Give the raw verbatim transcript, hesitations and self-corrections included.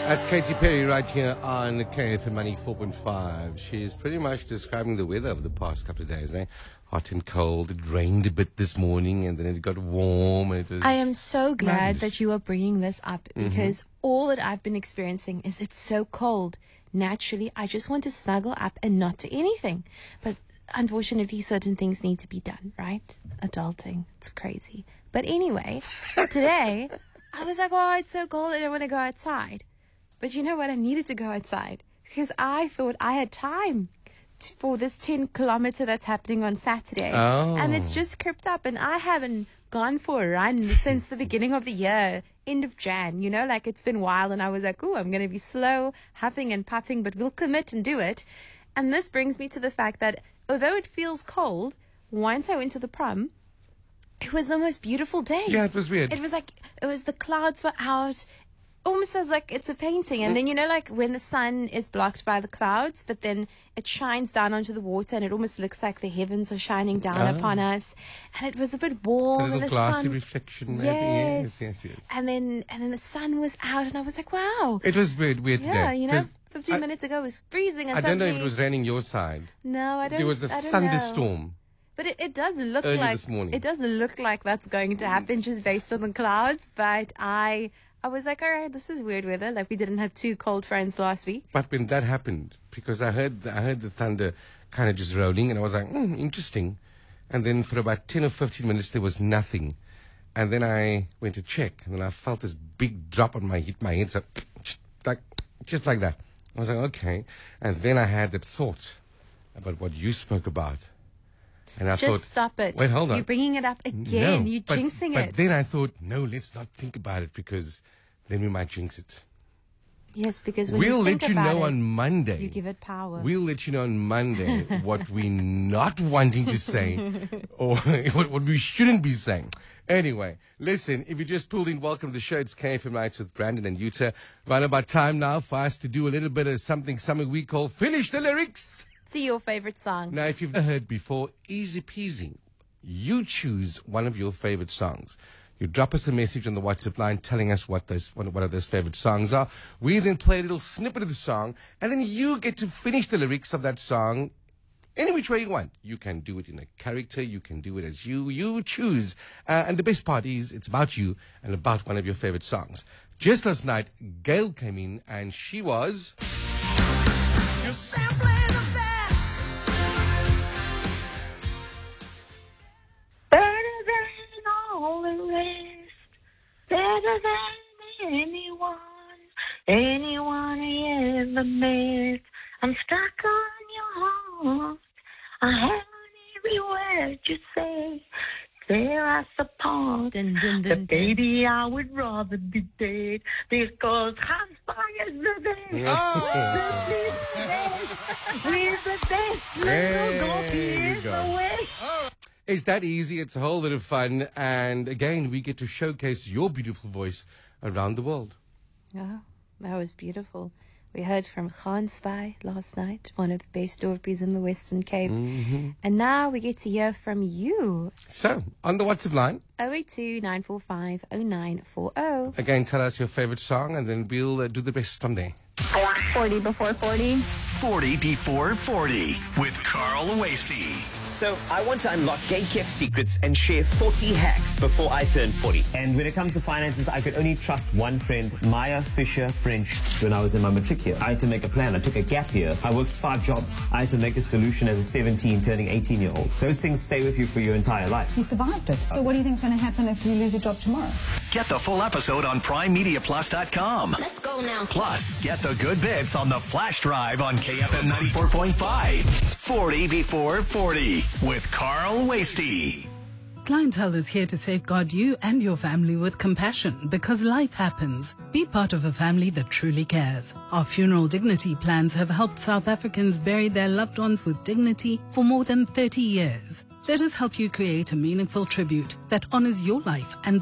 That's Katy Perry right here on K F M ninety-four point five. She's pretty much describing the weather of the past couple of days, eh? Hot and cold. It rained a bit this morning and then it got warm. And it was I am so glad nice. that you are bringing this up because Mm-hmm. all that I've been experiencing is it's so cold. Naturally, I just want to snuggle up and not do anything. But unfortunately, certain things need to be done, right? Adulting. It's crazy. But anyway, today, I was like, oh, it's so cold. I don't want to go outside. But you know what? I needed to go outside because I thought I had time t- for this ten kilometer that's happening on Saturday. Oh. And it's just crept up and I haven't gone for a run since the beginning of the year, end of Jan, you know, like it's been a while and I was like, oh, I'm going to be slow, huffing and puffing, but we'll commit and do it. And this brings me to the fact that although it feels cold, once I went to the prom, it was the most beautiful day. Yeah, it was weird. It was like, it was the clouds were out. Almost as like it's a painting. And then, you know, like when the sun is blocked by the clouds, but then it shines down onto the water and it almost looks like the heavens are shining down Oh. upon us. And it was a bit warm. A and little the glassy sun, reflection, maybe. Yes. Yes, yes, yes. And then, and then the sun was out and I was like, wow. It was weird, weird Yeah, today. you know, 'Cause fifteen I, minutes ago it was freezing and I don't know if suddenly- it was raining your side. No, I don't There was a I don't know. thunderstorm. But it, it does look Early like this morning. it doesn't look like that's going to happen just based on the clouds. But I I was like, all right, this is weird weather. Like we didn't have two cold fronts last week. But when that happened, because I heard I heard the thunder kind of just rolling, and I was like, hmm, interesting. And then for about ten or fifteen minutes, there was nothing. And then I went to check, and then I felt this big drop on my hit my head, so like just like that. I was like, okay. And then I had that thought about what you spoke about. And I Just thought, stop it. Wait, hold on. You're bringing it up again. No, You're but, jinxing but it. then I thought, no, let's not think about it because then we might jinx it. Yes, because when We'll you think let you about know it, on Monday. you give it power. We'll let you know on Monday what we're not wanting to say or what, what we shouldn't be saying. Anyway, listen, if you just pulled in, welcome to the show. It's K F M Nights with Brandon and Yuta. Right about time now for us to do a little bit of something, something we call Finish the Lyrics. See your favorite song. Now, if you've heard before, easy peasy. You choose one of your favorite songs. You drop us a message on the WhatsApp line telling us what those what, what of those favorite songs are. We then play a little snippet of the song, and then you get to finish the lyrics of that song any which way you want. You can do it in a character. You can do it as you. You choose. Uh, and the best part is it's about you and about one of your favorite songs. Just last night, Gail came in, and she was... You're simply the best. Better than all the rest. Better than anyone. Anyone I ever met. I'm stuck on your heart. I have every word you say. Tear us apart. Dun, dun, dun, But dun. baby, I would rather be dead because Hans is the best. We're the best. There Little doggy you is go. away. It's that easy. It's a whole lot of fun. And again, we get to showcase your beautiful voice around the world. Oh, that was beautiful. We heard from Khan Spy last night, one of the best dorpies in the Western Cape. Mm-hmm. And now we get to hear from you. So, on the WhatsApp line, oh eight two, nine four five, oh nine four oh. again, tell us your favorite song, and then we'll uh, do the best from there. I want forty before forty. forty before forty with Carl Wasty. So I want to unlock gate-kept secrets and share forty hacks before I turn forty. And when it comes to finances, I could only trust one friend, Maya Fisher French. When I was in my matric year, I had to make a plan. I took a gap year. I worked five jobs. I had to make a solution as a seventeen, turning eighteen-year-old. Those things stay with you for your entire life. You survived it. So what do you think's going to happen if you lose your job tomorrow? Get the full episode on prime media plus dot com. Let's go now. Plus, get the good bits on the flash drive on K F M ninety-four point five. forty before forty with Carl Wasty. Clientele is here to safeguard you and your family with compassion because life happens. Be part of a family that truly cares. Our funeral dignity plans have helped South Africans bury their loved ones with dignity for more than thirty years. Let us help you create a meaningful tribute that honors your life and